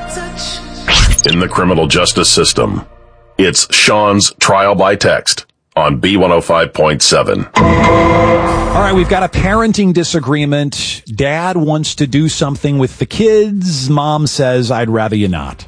In the criminal justice system, it's Sean's Trial by Text on B105.7. All right, we've got a parenting disagreement. Dad wants to do something with the kids. Mom says, I'd rather you not.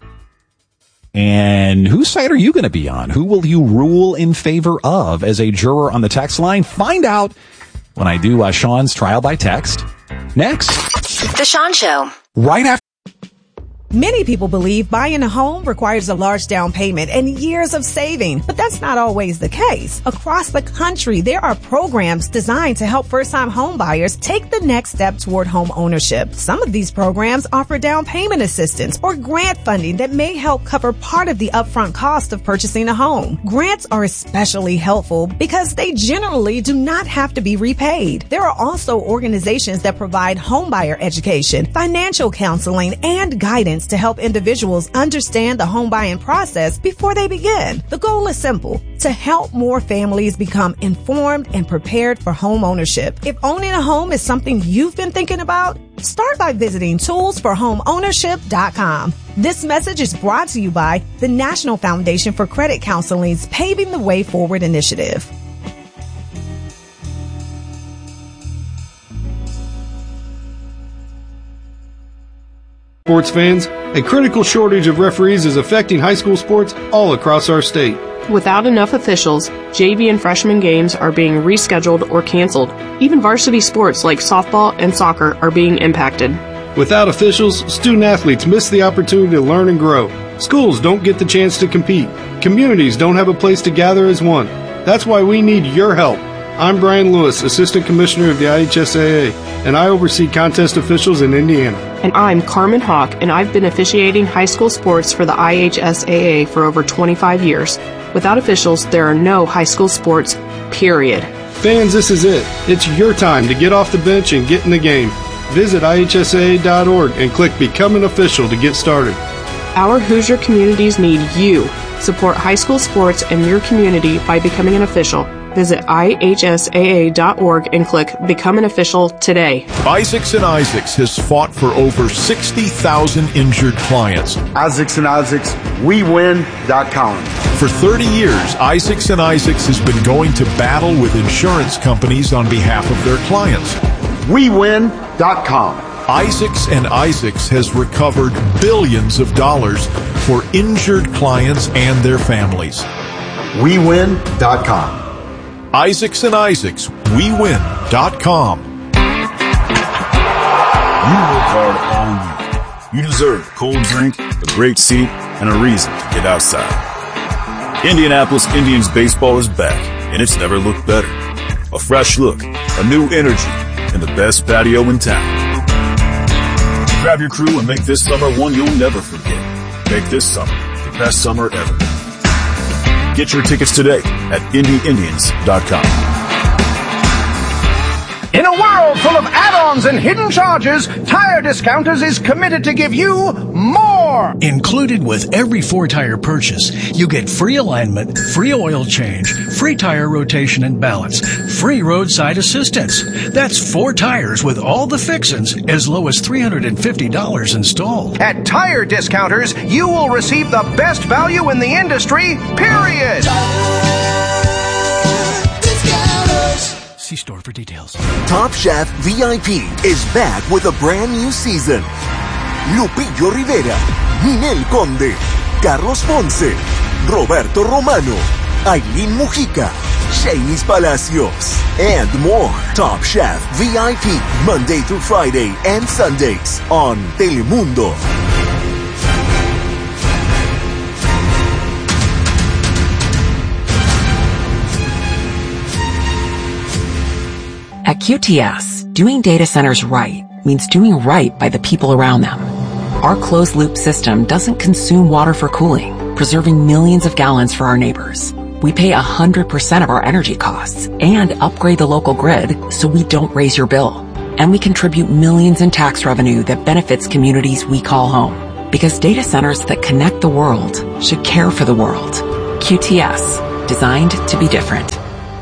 And whose side are you going to be on? Who will you rule in favor of as a juror on the text line? Find out when I do Sean's Trial by Text. Next. The Sean Show. Right after. Many people believe buying a home requires a large down payment and years of saving, but that's not always the case. Across the country, there are programs designed to help first-time home buyers take the next step toward home ownership. Some of these programs offer down payment assistance or grant funding that may help cover part of the upfront cost of purchasing a home. Grants are especially helpful because they generally do not have to be repaid. There are also organizations that provide homebuyer education, financial counseling, and guidance to help individuals understand the home buying process before they begin. The goal is simple: to help more families become informed and prepared for home ownership. If owning a home is something you've been thinking about, start by visiting toolsforhomeownership.com. This message is brought to you by the National Foundation for Credit Counseling's Paving the Way Forward initiative. Sports fans, a critical shortage of referees is affecting high school sports all across our state. Without enough officials, JV and freshman games are being rescheduled or canceled. Even varsity sports like softball and soccer are being impacted. Without officials, student athletes miss the opportunity to learn and grow. Schools don't get the chance to compete. Communities don't have a place to gather as one. That's why we need your help. I'm Brian Lewis, Assistant Commissioner of the IHSAA, and I oversee contest officials in Indiana. And I'm Carmen Hawk, and I've been officiating high school sports for the IHSAA for over 25 years. Without officials, there are no high school sports, period. Fans, this is it. It's your time to get off the bench and get in the game. Visit IHSAA.org and click Become an Official to get started. Our Hoosier communities need you. Support high school sports in your community by becoming an official. Visit IHSAA.org and click Become an Official today. Isaacs & Isaacs has fought for over 60,000 injured clients. Isaacs & Isaacs, WeWin.com. For 30 years, Isaacs & Isaacs has been going to battle with insurance companies on behalf of their clients. WeWin.com. Isaacs & Isaacs has recovered billions of dollars for injured clients and their families. WeWin.com. Isaacs & Isaacs, WeWin.com. You work hard all week. You deserve a cold drink, a great seat, and a reason to get outside. Indianapolis Indians baseball is back, and it's never looked better. A fresh look, a new energy, and the best patio in town. Grab your crew and make this summer one you'll never forget. Make this summer the best summer ever. Get your tickets today at IndyIndians.com. In a world full of add-ons and hidden charges, Tire Discounters is committed to give you more. Included with every 4-tire purchase, you get free alignment, free oil change, free tire rotation and balance, free roadside assistance. That's 4 tires with all the fixins as low as $350 installed. At Tire Discounters, you will receive the best value in the industry, period. See store for details. Top Chef VIP is back with a brand new season. Lupillo Rivera, Ninel Conde, Carlos Ponce, Roberto Romano, Aileen Mujica, Shanice Palacios, and more. Top Chef VIP, Monday through Friday and Sundays on Telemundo. At QTS, doing data centers right means doing right by the people around them. Our closed-loop system doesn't consume water for cooling, preserving millions of gallons for our neighbors. We pay 100% of our energy costs and upgrade the local grid so we don't raise your bill. And we contribute millions in tax revenue that benefits communities we call home. Because data centers that connect the world should care for the world. QTS, designed to be different.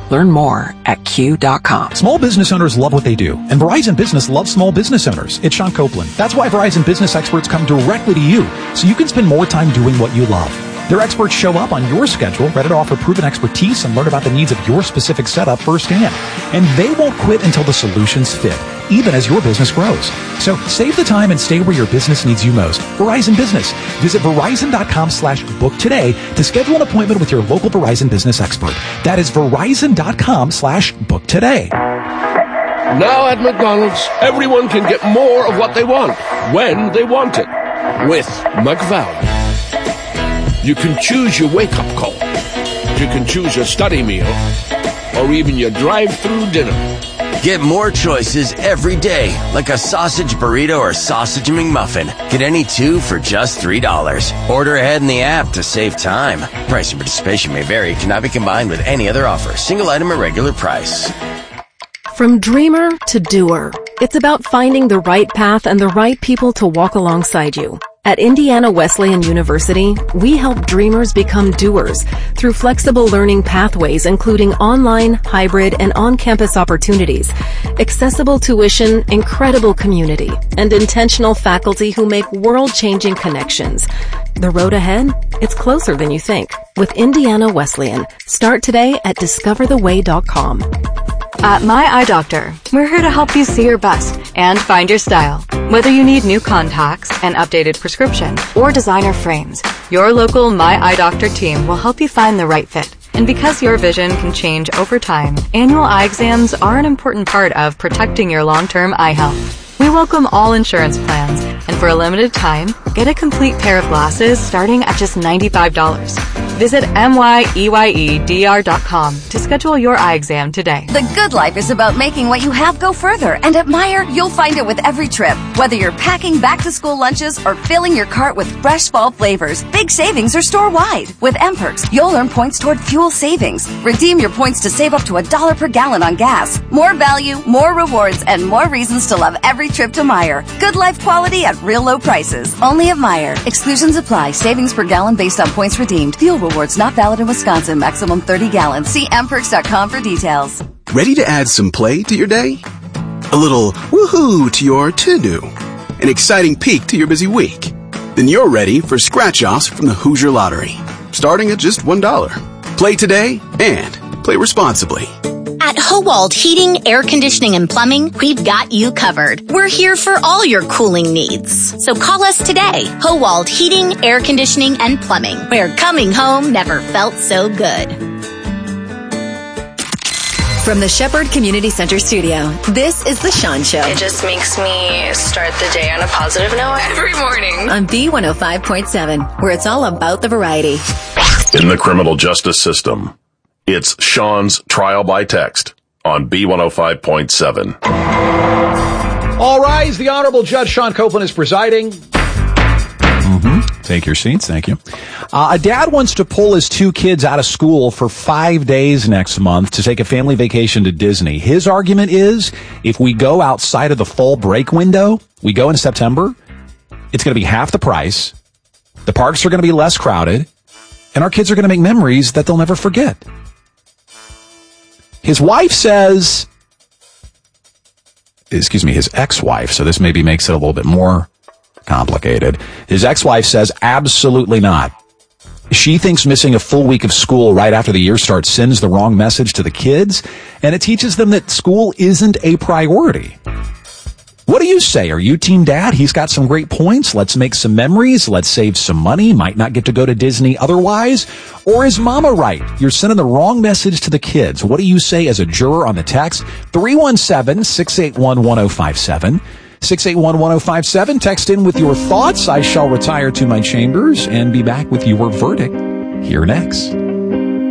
Learn more at Q.com. Small business owners love what they do, and Verizon Business loves small business owners. It's Sean Copeland. That's why Verizon Business experts come directly to you, so you can spend more time doing what you love. Their experts show up on your schedule, ready to offer proven expertise and learn about the needs of your specific setup firsthand. And they won't quit until the solutions fit, even as your business grows. So save the time and stay where your business needs you most. Verizon Business. Visit Verizon.com/book today to schedule an appointment with your local Verizon Business expert. That is Verizon.com/book today. Now at McDonald's, everyone can get more of what they want, when they want it, with McValue. You can choose your wake-up call. You can choose your study meal, or even your drive-through dinner. Get more choices every day, like a sausage burrito or sausage McMuffin. Get any two for just $3. Order ahead in the app to save time. Price and participation may vary. Cannot be combined with any other offer. Single item at regular price. From dreamer to doer, it's about finding the right path and the right people to walk alongside you. At Indiana Wesleyan University, we help dreamers become doers through flexible learning pathways, including online, hybrid, and on-campus opportunities, accessible tuition, incredible community, and intentional faculty who make world-changing connections. The road ahead? It's closer than you think. With Indiana Wesleyan, start today at discovertheway.com. At My Eye Doctor, we're here to help you see your best and find your style. Whether you need new contacts, an updated prescription, or designer frames, your local My Eye Doctor team will help you find the right fit. And because your vision can change over time, annual eye exams are an important part of protecting your long-term eye health. We welcome all insurance plans, and for a limited time, get a complete pair of glasses starting at just $95. Visit MYEYEDR.com to schedule your eye exam today. The good life is about making what you have go further, and at Meijer, you'll find it with every trip. Whether you're packing back-to-school lunches or filling your cart with fresh fall flavors, big savings are store-wide. With M-Perks, you'll earn points toward fuel savings. Redeem your points to save up to $1 per gallon on gas. More value, more rewards, and more reasons to love every trip to Meijer. Good life quality at real low prices. Only at Meijer. Exclusions apply. Savings per gallon based on points redeemed. Fuel rewards not valid in Wisconsin. Maximum 30 gallons. See mperks.com for details. Ready to add some play to your day? A little woohoo to your to-do? An exciting peak to your busy week? Then you're ready for scratch-offs from the Hoosier Lottery. Starting at just $1. Play today and play responsibly. At Howald Heating, Air Conditioning, and Plumbing, we've got you covered. We're here for all your cooling needs. So call us today. Howald Heating, Air Conditioning, and Plumbing, where coming home never felt so good. From the Shepherd Community Center studio, this is The Sean Show. It just makes me start the day on a positive note every morning. On B105.7, where it's all about the variety. In the criminal justice system, it's Sean's Trial by Text on B105.7. All rise. The Honorable Judge Sean Copeland is presiding. Take your seats. Thank you. A dad wants to pull his two kids out of school for 5 days next month to take a family vacation to Disney. His argument is if we go outside of the fall break window, we go in September, it's going to be half the price. The parks are going to be less crowded, and our kids are going to make memories that they'll never forget. His wife says, his ex-wife, so this maybe makes it a little bit more complicated. His ex-wife says absolutely not. She thinks missing a full week of school right after the year starts sends the wrong message to the kids, and it teaches them that school isn't a priority. What do you say? Are you team dad? He's got some great points. Let's make some memories. Let's save some money. Might not get to go to Disney otherwise. Or is mama right? You're sending the wrong message to the kids. What do you say as a juror on the text? 317-681-1057. 681-1057. Text in with your thoughts. I shall retire to my chambers and be back with your verdict here next.